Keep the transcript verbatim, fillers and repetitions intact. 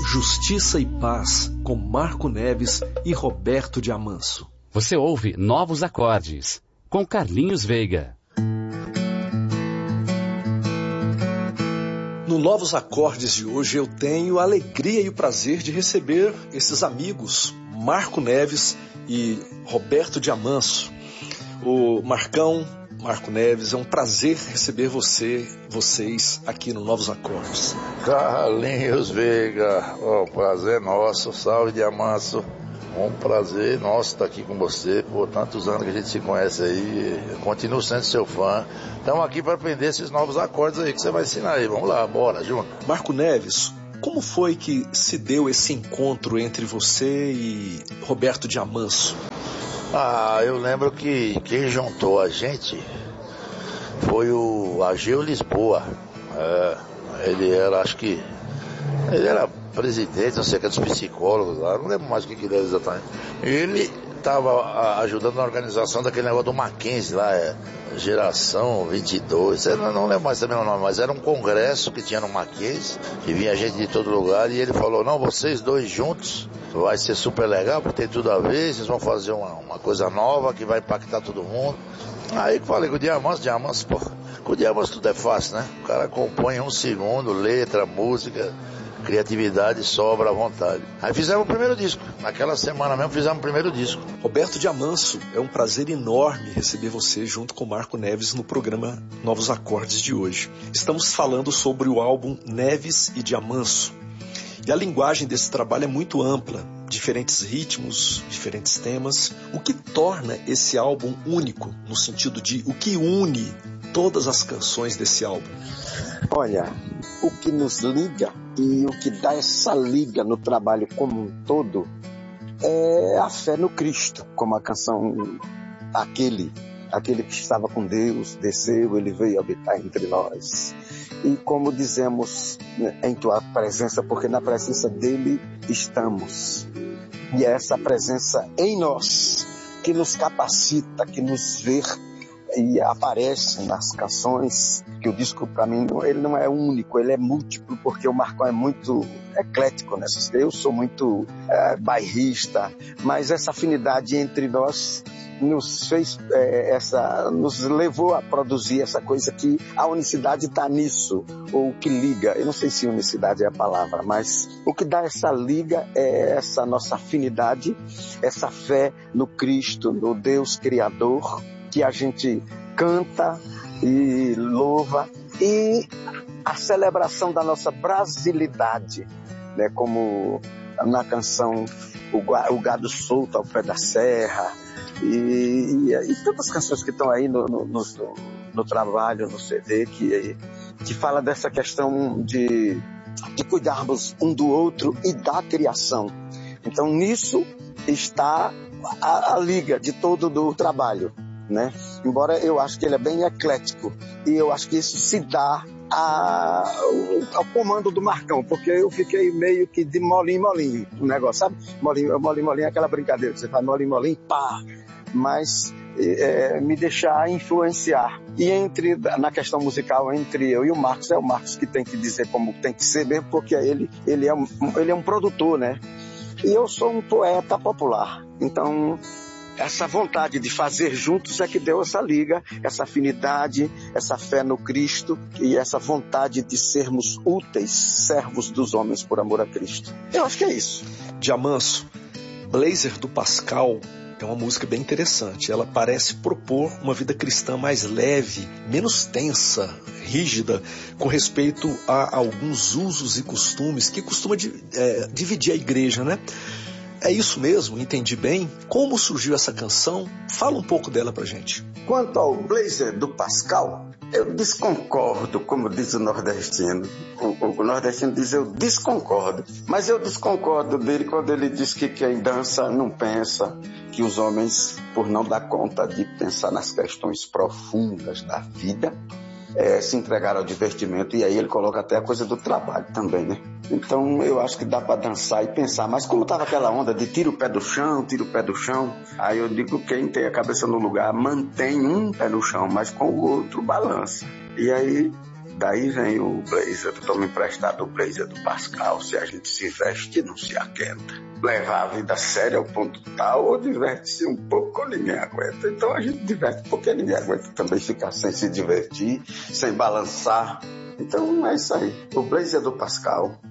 Justiça e Paz, com Marco Neves e Roberto de Amanso. Você ouve Novos Acordes, com Carlinhos Veiga. No Novos Acordes de hoje eu tenho a alegria e o prazer de receber esses amigos, Marco Neves e Roberto de Amanso. O Marcão, Marco Neves, é um prazer receber você, vocês aqui no Novos Acordes. Carlinhos Veiga, oh, prazer nosso, salve de Amanso. Um prazer nosso estar aqui com você, por tantos anos que a gente se conhece aí, eu continuo sendo seu fã. Estamos aqui para aprender esses novos acordes aí que você vai ensinar aí, vamos lá, bora, junto. Marco Neves, como foi que se deu esse encontro entre você e Roberto de Amanso? Ah, eu lembro que quem juntou a gente foi o Ageu Lisboa. É, ele era, acho que, ele era presidente, não sei o que, dos psicólogos lá, não lembro mais o que que ele era exatamente. Ele estava ajudando na organização daquele negócio do Mackenzie lá, é, Geração vinte e dois, eu não, não lembro mais também o nome, mas era um congresso que tinha no Mackenzie, que vinha gente de todo lugar, e ele falou, não, vocês dois juntos, vai ser super legal, porque tem tudo a ver, vocês vão fazer uma, uma coisa nova que vai impactar todo mundo. Aí que falei com o Diamanso, Diamanso, pô, com o Diamanso tudo é fácil, né? O cara compõe em um segundo, letra, música, criatividade, sobra à vontade. Aí fizemos o primeiro disco, naquela semana mesmo fizemos o primeiro disco. Roberto de Amanso, é um prazer enorme receber você junto com Marco Neves no programa Novos Acordes de hoje. Estamos falando sobre o álbum Neves e de Amanso. E a linguagem desse trabalho é muito ampla, diferentes ritmos, diferentes temas, o que torna esse álbum único, no sentido de o que une todas as canções desse álbum. Olha, o que nos liga e o que dá essa liga no trabalho como um todo é a fé no Cristo, como a canção Aquele, aquele que estava com Deus, desceu, ele veio habitar entre nós. E como dizemos, em tua presença, porque na presença dele estamos. E é essa presença em nós que nos capacita, que nos vê e aparece nas canções, que o disco para mim ele não é único, ele é múltiplo, porque o Marcão é muito eclético nessas. Eu sou muito é, bairrista, mas essa afinidade entre nós nos fez é, essa, nos levou a produzir essa coisa que a unicidade está nisso, ou o que liga. Eu não sei se unicidade é a palavra, mas o que dá essa liga é essa nossa afinidade, essa fé no Cristo, no Deus Criador, que a gente canta e louva, e a celebração da nossa brasilidade, né? Como na canção O Gado Solto ao Pé da Serra, e, e, e tantas canções que estão aí no, no, no, no trabalho, no C D, que, que fala dessa questão de, de cuidarmos um do outro e da criação. Então nisso está a, a liga de todo o trabalho, né? Embora eu acho que ele é bem eclético, e eu acho que isso se dá a, ao comando do Marcão, porque eu fiquei meio que de molinho molinho o negócio, sabe? Molinho molinho, molinho é aquela brincadeira que você faz molinho molinho, pá, mas é, me deixar influenciar. E entre, na questão musical, entre eu e o Marcos, é o Marcos que tem que dizer como tem que ser mesmo, porque ele, ele, é, um, ele é um produtor, né? E eu sou um poeta popular, então essa vontade de fazer juntos é que deu essa liga, essa afinidade, essa fé no Cristo e essa vontade de sermos úteis servos dos homens por amor a Cristo. Eu acho que é isso. De Amanso, Blazer do Pascal é uma música bem interessante. Ela parece propor uma vida cristã mais leve, menos tensa, rígida, com respeito a alguns usos e costumes que costuma é, dividir a igreja, né? É isso mesmo? Entendi bem? Como surgiu essa canção? Fala um pouco dela pra gente. Quanto ao Blazer do Pascal, eu desconcordo, como diz o nordestino. O, o nordestino diz eu desconcordo. Mas eu desconcordo dele quando ele diz que quem dança não pensa, que os homens, por não dar conta de pensar nas questões profundas da vida, é, se entregaram ao divertimento. E aí ele coloca até a coisa do trabalho também, né? Então eu acho que dá para dançar e pensar, mas como estava aquela onda de tira o pé do chão, tira o pé do chão, aí eu digo que quem tem a cabeça no lugar mantém um pé no chão, mas com o outro balança. E aí Daí vem o blazer, eu tomo emprestado o blazer do Pascal. Se a gente se veste, não se aquieta. Levar a vida séria ao ponto tal, ou diverte-se um pouco, ninguém aguenta. Então a gente diverte porque ninguém aguenta também ficar sem se divertir, sem balançar. Então é isso aí. O blazer do Pascal